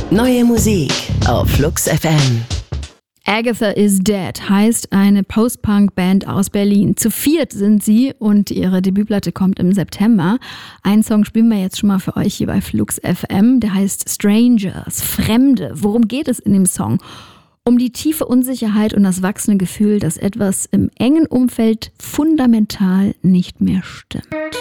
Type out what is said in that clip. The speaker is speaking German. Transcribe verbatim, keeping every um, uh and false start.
Neue Musik auf Flux F M. Agatha is Dead heißt eine Post-Punk-Band aus Berlin. Zu viert sind sie und ihre Debütplatte kommt im September. Einen Song spielen wir jetzt schon mal für euch hier bei Flux F M. Der heißt Strangers, Fremde. Worum geht es in dem Song? Um die tiefe Unsicherheit und das wachsende Gefühl, dass etwas im engen Umfeld fundamental nicht mehr stimmt.